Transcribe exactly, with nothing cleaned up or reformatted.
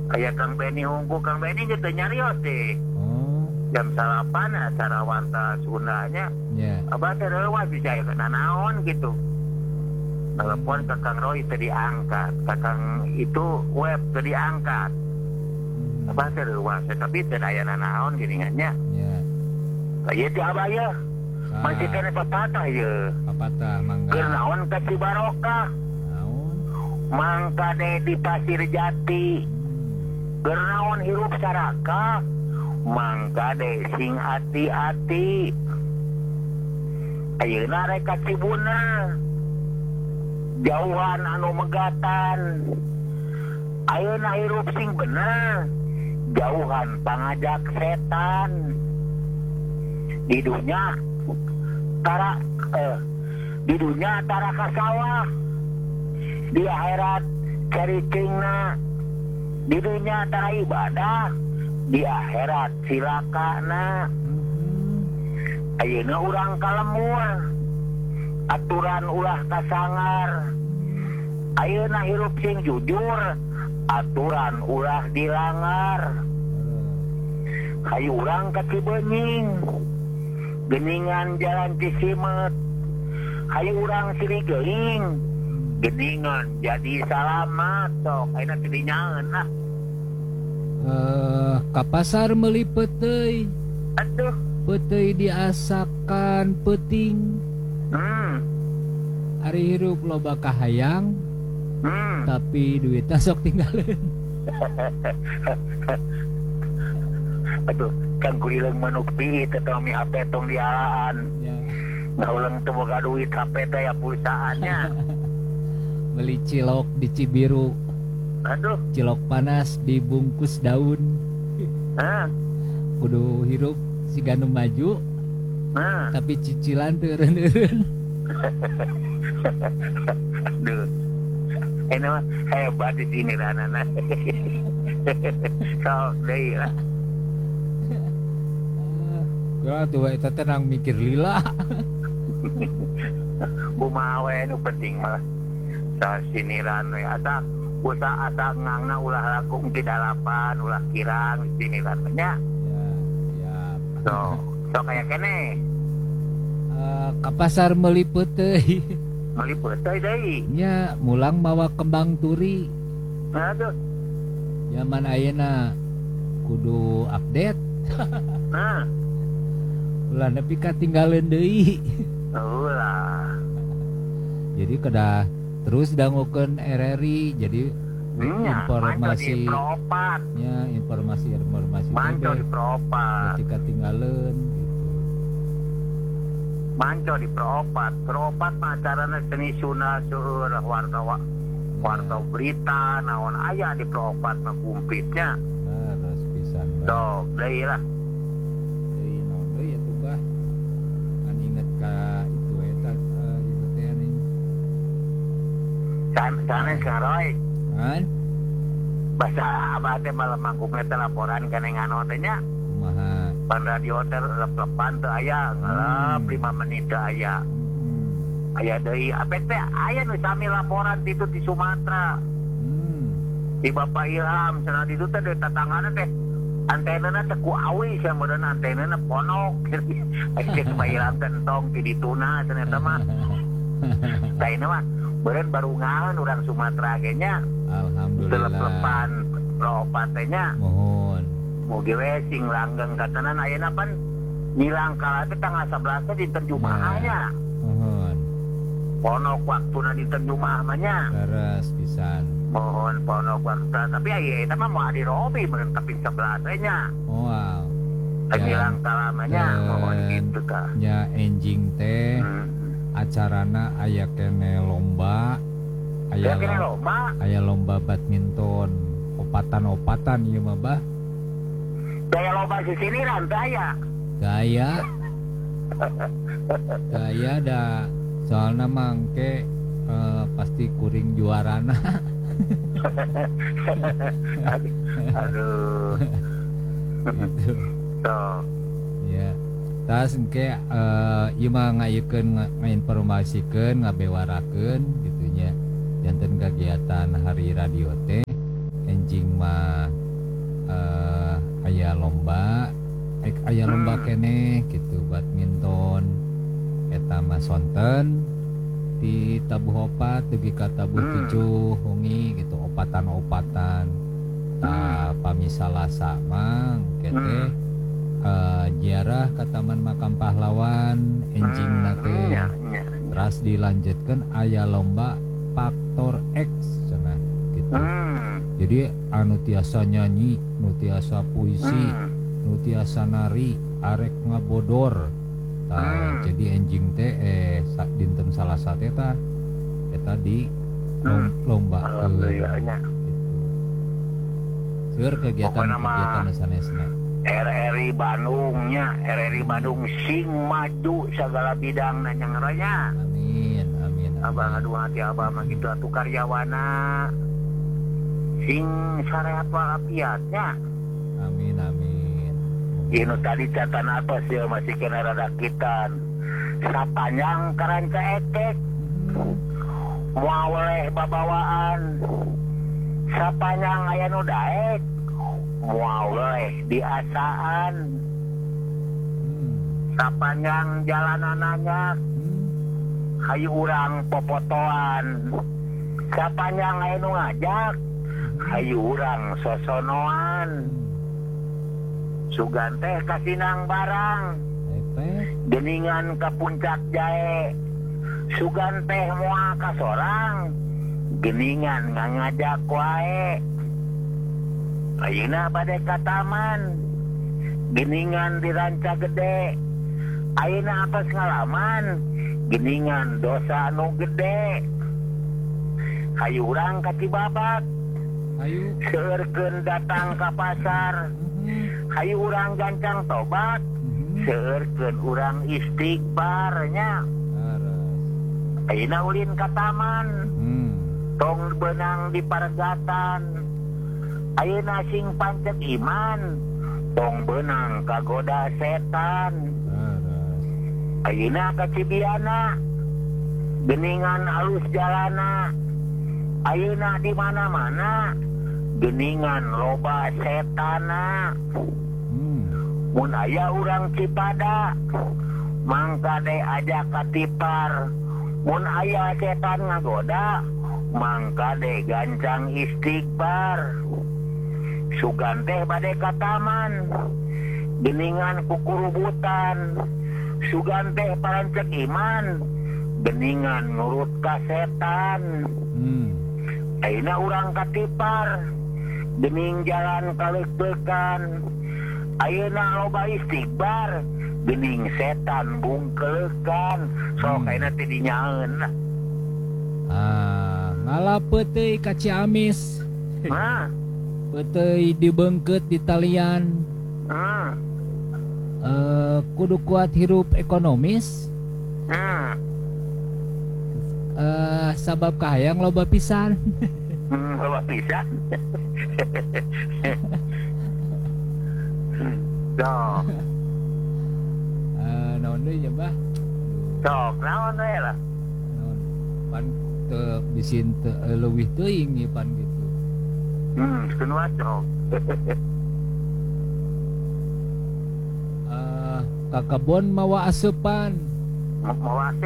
Kayak Kang Beni hungku, Kang Beni gitu nyarios deh. Oh. Jam salapan acara warta Sundanya. Ya. Abah terlewat bisa ya kena naon gitu. Telepon ke Kang Roy itu diangkat, ke Kang itu web itu diangkat. Hmm. Abah terlewat, tapi tidak ada naon gini-gini. Ya. Kayak ti Abah ya. Ah. Masih kena pepatah ya. Pepatah mangga. Keur naon ka Cibarokah. Naon? Mangka de di Pasir Jati. Keur naon hirup saraka. Mangka de sing hati-hati. Ayeuna rek ka Cibuna. Jauhan anu megatan. Ayeuna hirup sing bener. Jauhan pangajak setan. Di dunia tara eh, di dunia tara ka sawah. Di akhirat cari cingna. Di dunia tara ibadah. Di akhirat silakana. Ayeuna urang kalemur. Aturan ulah kasangar. Ayeuna hirup sing jujur. Aturan ulah dilanggar. Hayu urang ka Cibenying. Geningan jalan Cisimet. Hayu urang Sri Geuing. Geningan jadi salamat. Sok ayeuna teu dinyaeun lah. Eh, ka pasar meuli peuteuy. Aduh. Peuteuy diasakan peuting. Hmm. Ari hirup loba kahayang. Hmm. Tapi duitna sok tinggalin. Aduh, kan kurileung manuk piit atau mi H P tong dialaan. Ya. Ngauleung teu boga duit H P teh ya pulsaanya. Beli cilok di Cibiru. Aduh. Cilok panas dibungkus daun. Hah? Kudu hirup siga nu maju. Nah. Tapi cicilan teu eureun-eureun. Aduh. Ini mah hebat di sini ranana. Sok deui lah. Ya tuh eta tenang mikir lila. Kumaha we nu penting mah sa siniran we asa usaha asa ngangna ulah laku di dalapan ulah kirang siniran nya. Ya, ya. So, so kayak kene. Uh, ka pasar meuli peuteuy. Meuli peuteuy deui. Nya mulang mawa kembang turi. Aduh. Zaman ayeuna kudu update. Nah. Ulah nepi katinggaleun deui. Ulah. Jadi kada terus dangukeun R R I jadi Nya, informasi propat. Ya, informasi-informasi manco di propat. Ketika tinggalin gitu. Manco di propat. Propat mah acarana seni sunah seueur warta warta berita naon aya di propat mah kumpitnya. Harus pisan. Sok deui lah. Deui naon deui atuh Bah. Kan inget ka itu eta uh, itu teh nih. San sanes Roy. Kan? Bahasa abah teh malah mangkung teh laporan kana ngano teh nya. Kumaha? Pan radio teh lep-lepan teu aya, ngalap lima menit teu aya. Hmm. Aya deui apet teh aya nu sami laporan itu di Sumatera. Hmm. Di Bapak Ilham cenah ditu teh di tatanganna teh antenana teh ku awi sia meureun antenana ponok. Aya Bapak Ilham teh entong di dituna cenah eta mah. Kaina mah beureun baru ngaeun urang Sumatera ge nya. Alhamdulillah. Telepan propat teh nya. Mohon. Mugi we sing langgeng katanan ayeuna pan nilang kala teh tanggal sebelas teh dinten Jumaahnya. Mohon. Ponok waktuna dinten Jumaah mah nya. Leres pisan. Mohon ponok waktu tapi aya eta mah moal dirobi meureun kaping sebelas teh nya. Oh, wow. Kan nilang kala mah nya mohon kitu tah. Nya enjing teh Hmm. acarana aya kene lomba. Aya kene lomba. Aya lomba badminton. Opatan-opatan ieu mah Bah. Daya lomba sisiniran teh aya. Gaya. Gaya da soalna mangke uh, pasti kuring juarana. aduh. Aduh. Gitu. So. Ya. Tas engke uh, ieu mah ngayekeun ngainformasikeun ngabewarakeun gitu nya. Janten kegiatan hari radio teh enjing mah aya lomba Hmm. keneh gitu badminton eta mah sonten di tabuh opat dugi ka tabuh Hmm. tujuh hungi gitu opatan-opatan ta pami Salasa mang kete eh, ziarah ka Taman Makam Pahlawan enjingna Hmm, teh nya, nya. terus dilanjutkan aya lomba faktor X cenah gitu. Hmm. Jadi anu tiasa nyanyi, nu tiasa puisi, Hmm. nu tiasa nari, arek ngabodor. Tah, Hmm. jadi enjing teh eh sa- dinten Salasa teh tah eta di lom, lomba Alhamdulillah nya. gitu. Seur Pokona mah kegiatan-kegiatan sanesna. R R I Bandungnya, R R I Bandung sing maju segala bidang nanya ngeranya. Amin, amin, amin. Abang aduh hati abang mah gitu atuh karyawana sing sareapa apiatnya. Amin, amin. Inu tadi catatan apa sih masih kena rada kitan. Sapanjang karanca etek moal oleh babawaan. Sapanjang aya nu daek moal oleh diasaan. Hmm. Sapanjang jalanananya Hmm. hayu urang popotoan. Sapanjang aya nu ngajak hayu urang sosonoan. Sugan teh kasinang barang Efek. geningan ka puncak jae. Sugan teh moal ka sorang geningan ngajak wae. Ayeuna bade ka taman geningan di Ranca Gede. Ayeuna apes ngalaman geningan dosa anu gede. Hayu urang ka Cibabat Ayo. seurkeun datang ka pasar. Mhm. Hayu urang gancang tobat Mhm. seurkeun urang istighfarnya. Laras. Ayeuna ulin ka taman Hmm. tong benang di paregatan. Ayeuna sing pancet iman tong benang kagoda setan. Laras. Ayeuna ka Cibiana geningan halus jalana. Ayeuna di mana-mana geningan loba setana. Hmm. Mun aya urang Cipada mangka de ajak katipar. Mun aya setan ngagoda mangka de gancang istighfar. Sugan teh bade ka taman geningan kukurubutan. Sugan teh parancek iman geningan nurut ka setan. Hmm. Ayeuna urang katipar gening jalan kaleukeun. Ayeuna loba istighfar gening setan bungkeukeun. Sok Hmm. ayeuna teh dinyaeun. Ah, ngalapeut teuy ka Ciamis. Nah, Peuteuy dibeungkeut di talian. hmm, Eh, kudu kuat hirup ekonomis. hmm, Eh, sabab kahayang loba pisan. hmm, loba pisan. Sok, Eh, naon deui nya, Bah? sok naon we lah. Naon? Pan teu bisin teu eh, leuwih teuing ieu pan gitu. Hmm, kenapa sok? Eh, ka kebon mawa aseupan. Mau asup